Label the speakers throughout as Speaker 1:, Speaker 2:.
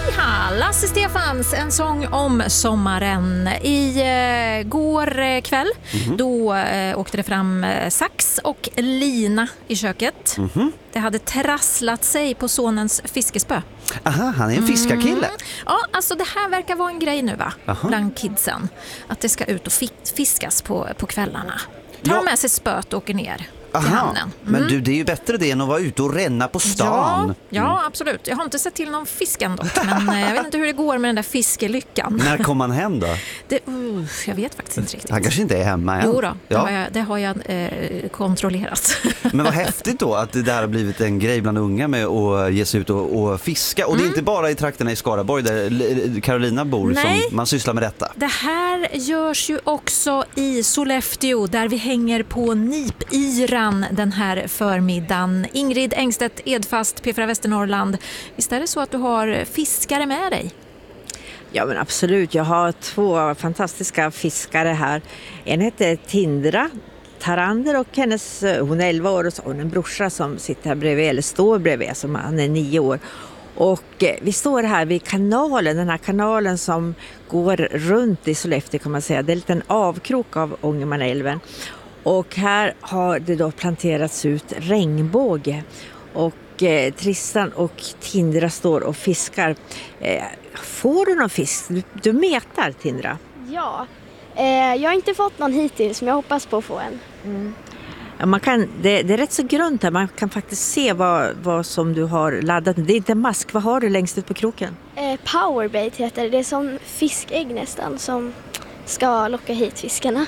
Speaker 1: Lasse Stefans, en sång om sommaren. Igår kväll då åkte det fram sax och lina i köket. Det hade trasslat sig på sonens fiskespö.
Speaker 2: Aha, han är en fiskarkille.
Speaker 1: Ja, alltså det här verkar vara en grej nu va? Bland kidsen. Att det ska ut och fiskas på kvällarna. Ta med sig spöt och åker ner.
Speaker 2: Men du, det är ju bättre det än att vara ute och ränna på stan.
Speaker 1: Ja, absolut. Jag har inte sett till någon fisken dock, men jag vet inte hur det går med den där fiskelyckan.
Speaker 2: När kommer han hem då?
Speaker 1: Jag vet faktiskt inte riktigt.
Speaker 2: Han kanske inte är hemma än.
Speaker 1: Jo då, det har jag kontrollerat.
Speaker 2: Men vad häftigt då att det där har blivit en grej bland unga med att ge sig ut och fiska. Och det är inte bara i trakterna i Skaraborg där Carolina bor som man sysslar med detta.
Speaker 1: Det här görs ju också i Sollefteå där vi hänger på Nipyran den här förmiddagen. Ingrid Engstedt Edfast, P4 Västernorrland. Visst är det så att du har fiskare med dig?
Speaker 3: Ja men absolut, jag har 2 fantastiska fiskare här. En heter Tindra Tarander och hon är 11 år och så har hon en brorsa som sitter här bredvid, eller står bredvid, som han är 9 år. Och vi står här vid kanalen, den här kanalen som går runt i Sollefteå kan man säga. Det är en liten avkrok av Ångermanälven. Och här har det då planterats ut regnbåge. Och Tristan och Tindra står och fiskar. Får du någon fisk? Du metar, Tindra?
Speaker 4: Ja, jag har inte fått någon hittills men jag hoppas på att få en.
Speaker 3: Ja, det är rätt så grunt här. Man kan faktiskt se vad som du har laddat. Det är inte mask. Vad har du längst ut på kroken?
Speaker 4: Powerbait heter det. Det är som fiskägg nästan som ska locka hit fiskarna.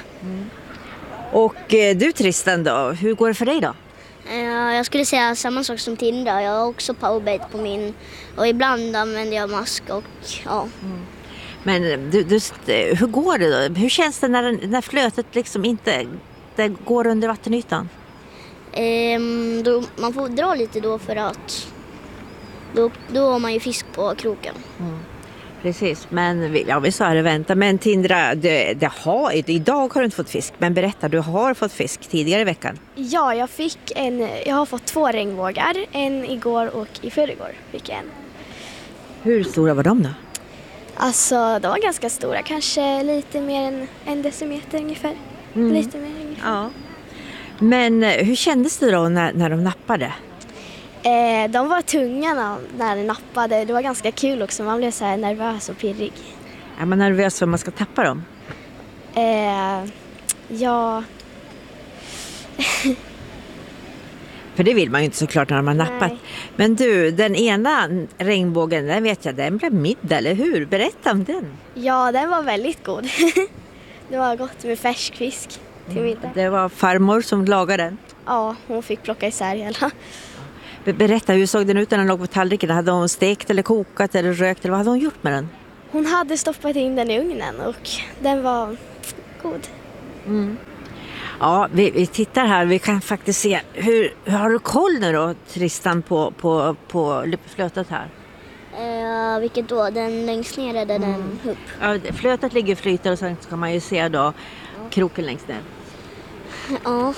Speaker 3: Och du Tristan då, hur går det för dig då?
Speaker 5: Jag skulle säga samma sak som Tindra. Jag har också powerbait på min och ibland använder jag mask och ja.
Speaker 3: Men hur går det då? Hur känns det när flötet liksom inte det går under vattenytan?
Speaker 5: Man får dra lite då för att då har man ju fisk på kroken.
Speaker 3: Precis, men vi sa det vänta. Men Tindra, idag har du inte fått fisk. Men berätta, du har fått fisk tidigare i veckan.
Speaker 4: Ja, jag har fått 2 regnbågar. En igår och i förrgår fick jag en.
Speaker 3: Hur stora var de då?
Speaker 4: Alltså, de var ganska stora. Kanske lite mer än 1 decimeter ungefär. Lite mer ungefär.
Speaker 3: Ja. Men hur kändes det då när de nappade?
Speaker 4: De var tunga när de nappade. Det var ganska kul också. Man blev så här nervös och pirrig.
Speaker 3: Är man nervös för att man ska tappa dem?
Speaker 4: Ja.
Speaker 3: För det vill man ju inte såklart när man har nappat. Men du, den ena regnbågen, den vet jag, den blev middag, eller hur? Berätta om den.
Speaker 4: Ja, den var väldigt god. Det var gott med färsk fisk till middag.
Speaker 3: Det var farmor som lagade den?
Speaker 4: Ja, hon fick plocka isär hela.
Speaker 3: Berätta, hur såg den ut när den låg på tallriken? Hade hon stekt eller kokat eller rökt? Eller vad hade hon gjort med den?
Speaker 4: Hon hade stoppat in den i ugnen och den var god.
Speaker 3: Ja, vi tittar här. Vi kan faktiskt se. Hur har du koll nu då, Tristan, på flötet här?
Speaker 5: Vilket då? Den längst ner är den upp.
Speaker 3: Ja, flötet ligger och flyter och sen ska man ju se då kroken längst ner.
Speaker 5: Ja.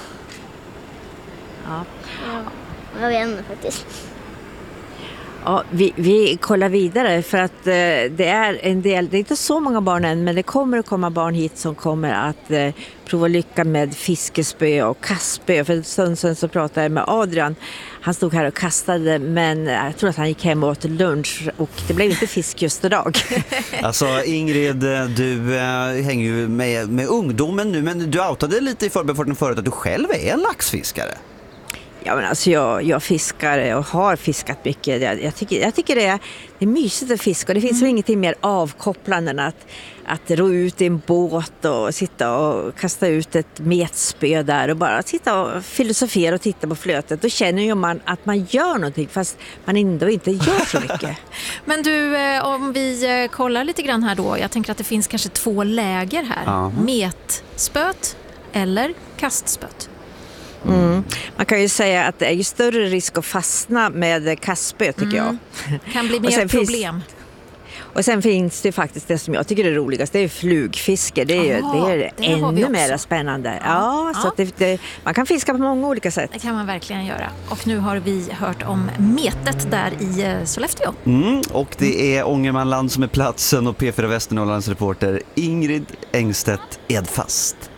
Speaker 5: Jag vet inte faktiskt.
Speaker 3: Ja, vi kollar vidare för att det är en del, det är inte så många barn än, men det kommer att komma barn hit som kommer att prova lycka med fiskespö och kastspö. För en stund sedan så pratade jag med Adrian. Han stod här och kastade, men jag tror att han gick hem och åt lunch och det blev inte fisk just idag.
Speaker 2: Alltså Ingrid, du hänger ju med ungdomen nu, men du outade lite i förbifarten förut att du själv är en laxfiskare.
Speaker 3: Ja, men alltså jag fiskar och har fiskat mycket. Jag tycker det är mysigt att fiska. Och det finns väl ingenting mer avkopplande än att ro ut i en båt och sitta och kasta ut ett metspö där och bara sitta och filosofera och titta på flötet. Då känner ju man att man gör någonting fast man ändå inte gör så mycket.
Speaker 1: Men du, om vi kollar lite grann här då. Jag tänker att det finns kanske 2 läger här. Metspöt eller kastspöt.
Speaker 3: Man kan ju säga att det är ju större risk att fastna med kastspö tycker jag.
Speaker 1: Kan bli mer problem.
Speaker 3: Och sen finns det faktiskt det som jag tycker är roligast, det är flugfiske. Det är ännu mer spännande. Ja, så att man kan fiska på många olika sätt.
Speaker 1: Det kan man verkligen göra. Och nu har vi hört om metet där i Sollefteå.
Speaker 2: Och det är Ångermanland som är platsen och P4 Västernorrlands reporter Ingrid Engstedt Edfast.